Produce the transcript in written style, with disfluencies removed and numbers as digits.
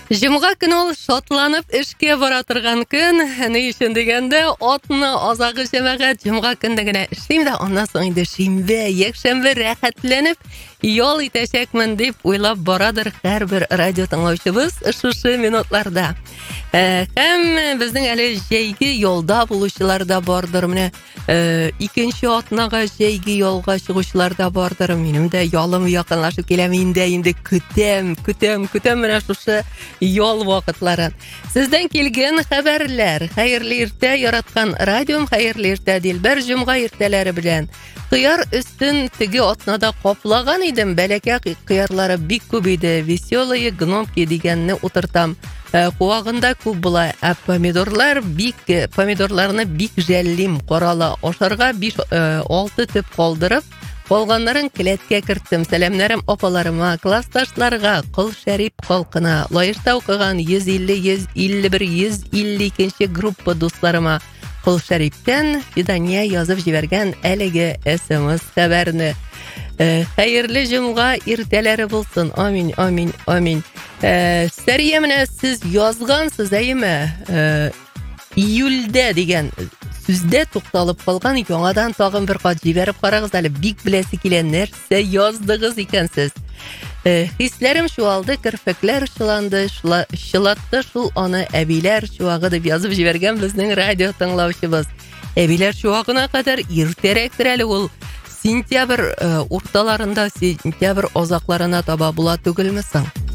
Жымға күн ол шотланып ішке бара тұрған күн. Не үшін дегенде, отны азағы жемәгәт жымға күндігіне іштейм да, ондан соң инде шимбе, екшембе рәхәтленіп, yol итәчәкмен дип уйлап барадыр һәрбер радио тыңлаучыбыз шушы минутларда. Һәм безнең әле җәйге юлда булучылар да бардыр. Менә икенче атнага җәйге юлга чыгучылар да бардыр. Минем дә ялым якынлашып килә, инде көтәм менә шушы yol вакытларын. Сездән килгән хәбәрләр, хәерле иртә яраткан радиом, хәерле иртә Дилбәр җомга иртәләре белән. Кыяр өстен теге атнада каплаган идем, бәләкәй кыярлары бик күп иде, веселые гномки дигәнне утыртам. Куагында күп була, помидорларны бик жәллим, карала ашарга 5-6 төп калдырып, калганнарын келәткә кертем. Сәламнәрем апаларыма, классташларга, Кол Шәрип халкына, Лаешта укыган 150, 151, 152 группа дусларыма, Кол Шәриптән Фидания язып җибәргән әлеге SMS хәбәрне. Хәерле җомга иртәләре булсын. Амин, амин, амин. Сәрия, менә сез язгансыз, әйеме? Июльдә дигән сүздә тукталып калган, яңадан тагын бер кат җибәреп карагыз әле, бик беләсе килә, нәрсә яздыгыз икәнсез. Хисләрем чуалды, керфекләр чыланды, чылатты шул аны әбиләр чуагы дип язып җибәргән безнең радио тыңлаучыбыз. Әбиләр чуагына кадәр иртәрәктер әле ул. Сентябрь урталарында, сентябрь азакларына таба була түгелме соң?